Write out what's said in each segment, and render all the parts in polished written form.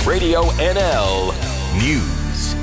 Radio NL News.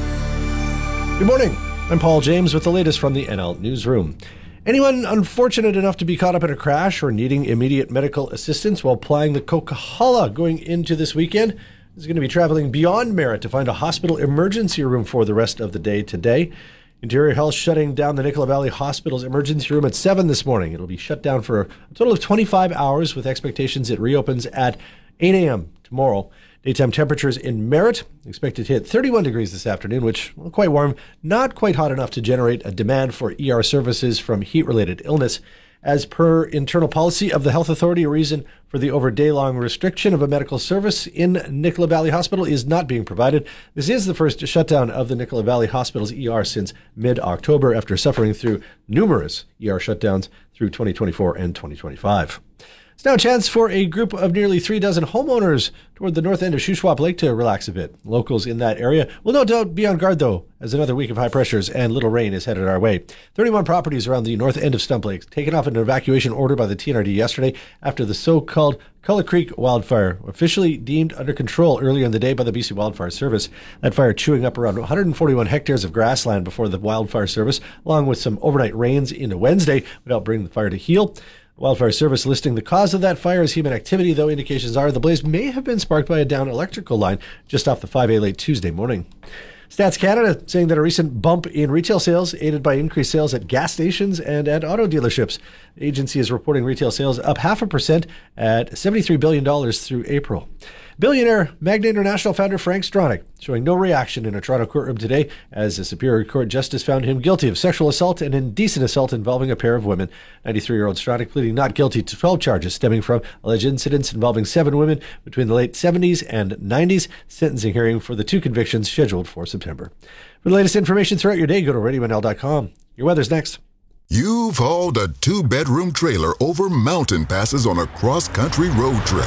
Good morning. I'm Paul James with the latest from the NL Newsroom. Anyone unfortunate enough to be caught up in a crash or needing immediate medical assistance while plying the Coquihalla going into this weekend is going to be traveling beyond Merritt to find a hospital emergency room for the rest of the day today. Interior Health shutting down the Nicola Valley Hospital's emergency room at 7 this morning. It'll be shut down for a total of 25 hours with expectations it reopens at 8 a.m. tomorrow. Daytime temperatures in Merritt expected to hit 31 degrees this afternoon, which, well, quite warm, not quite hot enough to generate a demand for ER services from heat-related illness. As per internal policy of the Health Authority, a reason for the over day-long restriction of a medical service in Nicola Valley Hospital is not being provided. This is the first shutdown of the Nicola Valley Hospital's ER since mid-October after suffering through numerous ER shutdowns through 2024 and 2025. It's now a chance for a group of nearly 36 homeowners toward the north end of Shuswap Lake to relax a bit. Locals in that area will no doubt be on guard, though, as another week of high pressures and little rain is headed our way. 31 properties around the north end of Stump Lake taken off an evacuation order by the TNRD yesterday after the so-called Culloch Creek wildfire, officially deemed under control earlier in the day by the BC Wildfire Service. That fire chewing up around 141 hectares of grassland before the Wildfire Service, along with some overnight rains into Wednesday without bringing the fire to heel. Wildfire Service listing the cause of that fire as human activity, though indications are the blaze may have been sparked by a downed electrical line just off the 5A late Tuesday morning. Stats Canada saying that a recent bump in retail sales aided by increased sales at gas stations and at auto dealerships. The agency is reporting retail sales up 0.5% at $73 billion through April. Billionaire Magna International founder Frank Stronach showing no reaction in a Toronto courtroom today as a Superior Court justice found him guilty of sexual assault and indecent assault involving a pair of women. 93-year-old Stronach pleading not guilty to 12 charges stemming from alleged incidents involving 7 women between the late 70s and 90s. Sentencing hearing for the 2 convictions scheduled for September. For the latest information throughout your day, go to RadioNL.com. Your weather's next. You've hauled a 2-bedroom trailer over mountain passes on a cross-country road trip.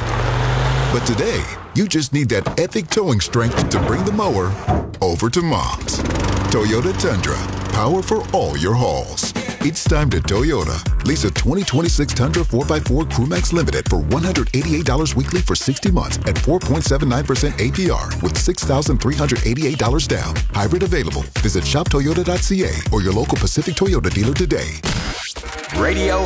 But today, you just need that epic towing strength to bring the mower over to Mom's. Toyota Tundra, power for all your hauls. It's time to Toyota. Lease a 2026 Tundra 4x4 Crewmax Limited for $188 weekly for 60 months at 4.79% APR with $6,388 down. Hybrid available. Visit shoptoyota.ca or your local Pacific Toyota dealer today. Radio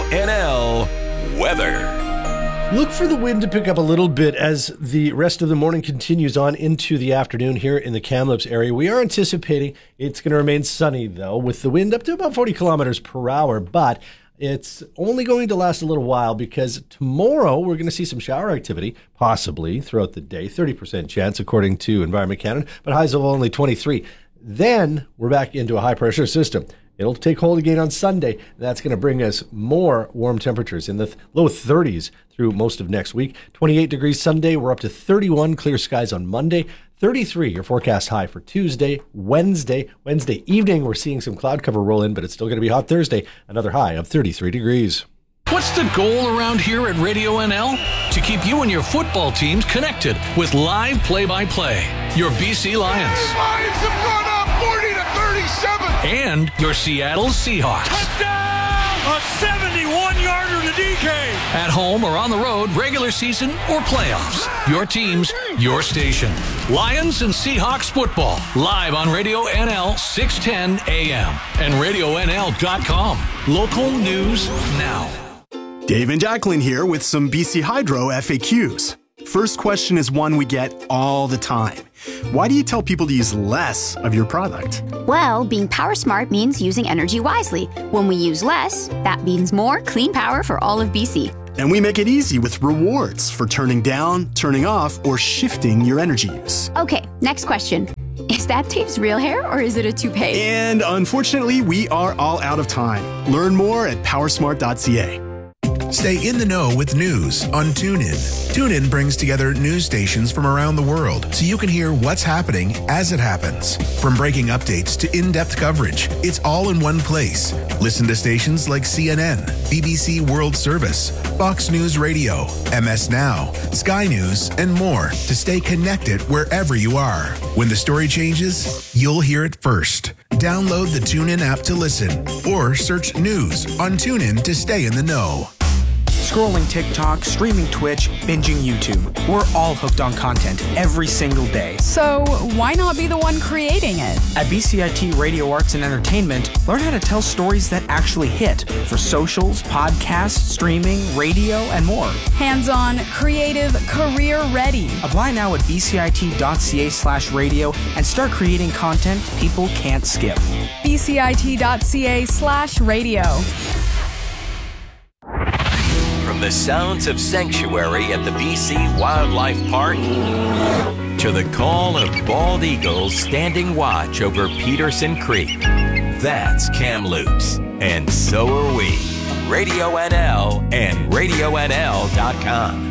NL Weather. Look for the wind to pick up a little bit as the rest of the morning continues on into the afternoon here in the Kamloops area. We are anticipating it's going to remain sunny, though, with the wind up to about 40 kilometers per hour, but it's only going to last a little while because tomorrow we're going to see some shower activity, possibly throughout the day, 30% chance according to Environment Canada, but highs of only 23. Then we're back into a high-pressure system. It'll take hold again on Sunday. That's going to bring us more warm temperatures in the low 30s through most of next week. 28 degrees Sunday. We're up to 31, clear skies on Monday. 33, your forecast high for Tuesday. Wednesday evening, we're seeing some cloud cover roll in, but it's still going to be hot Thursday. Another high of 33 degrees. What's the goal around here at Radio NL? To keep you and your football teams connected with live play-by-play. Your BC Lions. Lions have gone up 40-37. And your Seattle Seahawks. Touchdown! A 71-yarder to DK. At home or on the road, regular season or playoffs. Your teams, your station. Lions and Seahawks football. Live on Radio NL 610 AM and RadioNL.com. Local news now. Dave and Jacqueline here with some BC Hydro FAQs. First question is one we get all the time. Why do you tell people to use less of your product? Well, being power smart means using energy wisely. When we use less, that means more clean power for all of BC. And we make it easy with rewards for turning down, turning off, or shifting your energy use. Okay, next question. Is that Dave's real hair or is it a toupee? And unfortunately, we are all out of time. Learn more at powersmart.ca. Stay in the know with news on TuneIn. TuneIn brings together news stations from around the world so you can hear what's happening as it happens. From breaking updates to in-depth coverage, it's all in one place. Listen to stations like CNN, BBC World Service, Fox News Radio, MS Now, Sky News, and more to stay connected wherever you are. When the story changes, you'll hear it first. Download the TuneIn app to listen or search news on TuneIn to stay in the know. Scrolling TikTok, streaming Twitch, binging YouTube. We're all hooked on content every single day. So why not be the one creating it? At BCIT Radio Arts and Entertainment, learn how to tell stories that actually hit for socials, podcasts, streaming, radio, and more. Hands-on, creative, career-ready. Apply now at bcit.ca/radio and start creating content people can't skip. bcit.ca/radio. From the sounds of sanctuary at the BC Wildlife Park to the call of bald eagles standing watch over Peterson Creek. That's Kamloops, and so are we. Radio NL and RadioNL.com.